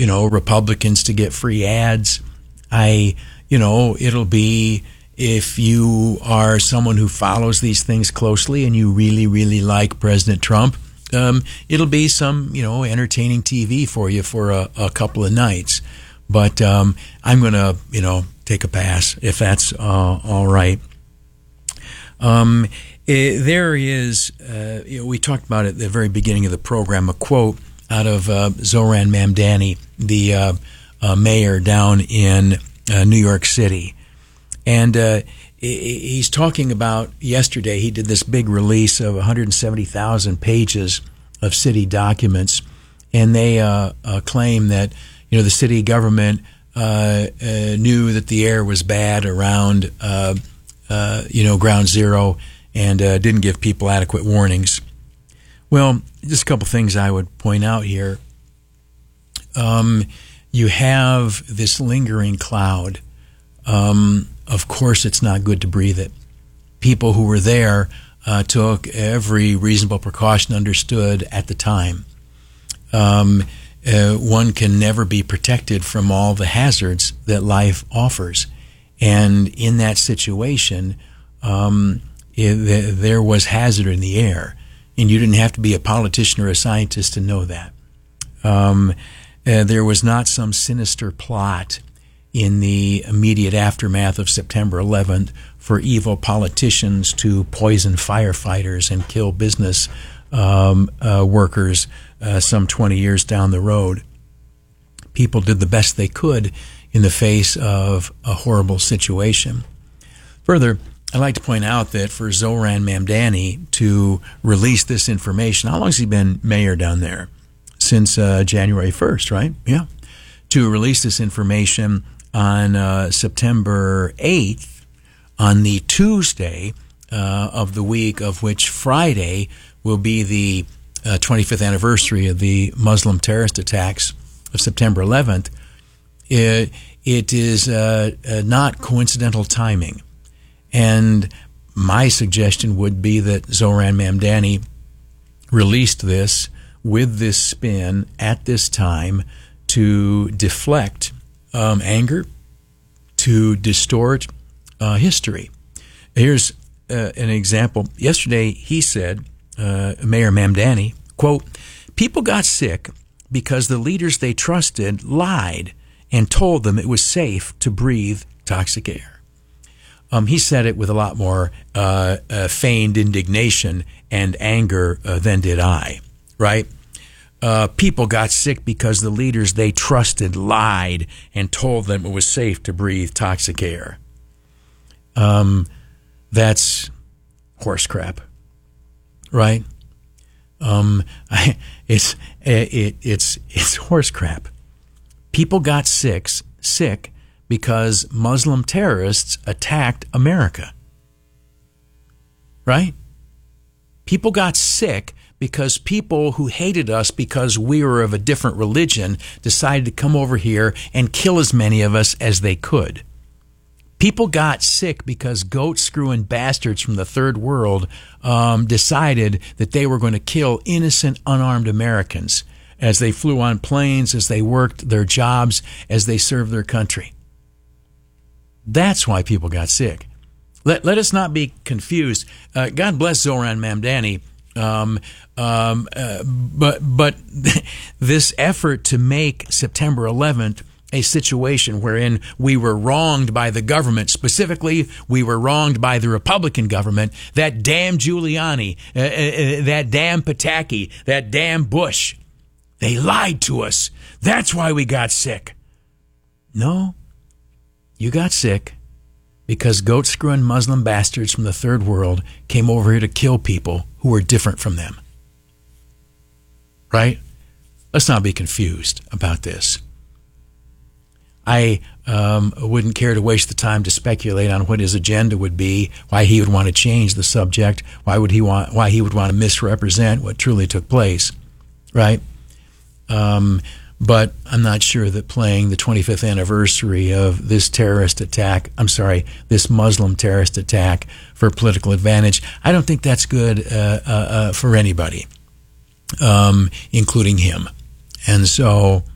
Republicans to get free ads. It'll be, if you are someone who follows these things closely and you really, really like President Trump, it'll be some, entertaining TV for you for a couple of nights. But I'm going to, take a pass if that's all right. There is, we talked about it at the very beginning of the program, a quote out of Zohran Mamdani, the mayor down in New York City. And he's talking about, yesterday he did this big release of 170,000 pages of city documents, and they claim that the city government knew that the air was bad around Ground Zero and didn't give people adequate warnings. Well, just a couple things I would point out here. You have this lingering cloud. Of course, it's not good to breathe it. People who were there took every reasonable precaution understood at the time. One can never be protected from all the hazards that life offers. And in that situation, there was hazard in the air. And you didn't have to be a politician or a scientist to know that. There was not some sinister plot in the immediate aftermath of September 11th for evil politicians to poison firefighters and kill business workers some 20 years down the road. People did the best they could in the face of a horrible situation. Further, I'd like to point out that for Zohran Mamdani to release this information, how long has he been mayor down there? Since January 1st, right? Yeah. To release this information on September 8th, on the Tuesday of the week of which Friday will be the 25th anniversary of the Muslim terrorist attacks of September 11th, it is not coincidental timing. And my suggestion would be that Zohran Mamdani released this with this spin at this time to deflect anger, to distort history. Here's an example. Yesterday he said, Mayor Mamdani, quote, "People got sick because the leaders they trusted lied and told them it was safe to breathe toxic air." He said it with a lot more feigned indignation and anger than did I, right? People got sick because the leaders they trusted lied and told them it was safe to breathe toxic air. That's horse crap, right? It's horse crap. People got sick because Muslim terrorists attacked America, right? People got sick because people who hated us because we were of a different religion decided to come over here and kill as many of us as they could. People got sick because goat-screwing bastards from the third world decided that they were going to kill innocent, unarmed Americans as they flew on planes, as they worked their jobs, as they served their country. That's why people got sick. Let us not be confused. God bless Zohran Mamdani. But this effort to make September 11th a situation wherein we were wronged by the government, specifically we were wronged by the Republican government, that damn Giuliani, that damn Pataki, that damn Bush, they lied to us. That's why we got sick. No, you got sick because goat-screwing Muslim bastards from the third world came over here to kill people who were different from them. Right? Let's not be confused about this. I wouldn't care to waste the time to speculate on what his agenda would be, why he would want to change the subject, why he would want to misrepresent what truly took place, right? But I'm not sure that playing the 25th anniversary of this Muslim terrorist attack for political advantage, I don't think that's good for anybody, including him. And so